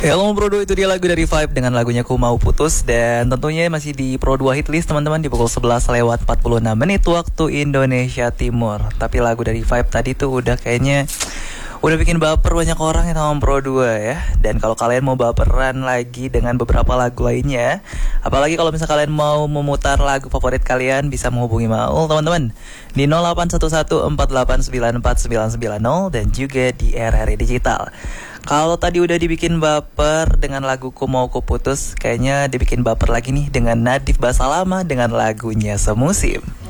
Hello Pro 2, itu dia lagu dari Vibe dengan lagunya Ku Mau Putus. Dan tentunya masih di Pro 2 Hitlist teman-teman, di pukul 11 lewat 46 menit waktu Indonesia Timur. Tapi lagu dari Vibe tadi tuh udah kayaknya udah bikin baper banyak orang yang sama Pro 2 ya. Dan kalau kalian mau baperan lagi dengan beberapa lagu lainnya, apalagi kalau misalnya kalian mau memutar lagu favorit kalian, bisa menghubungi Maul teman-teman di 081148949990 dan juga di RRI Digital. Kalau tadi udah dibikin baper dengan lagu Ku Mau Ku Putus, kayaknya dibikin baper lagi nih dengan Nadif Basalama dengan lagunya Semusim.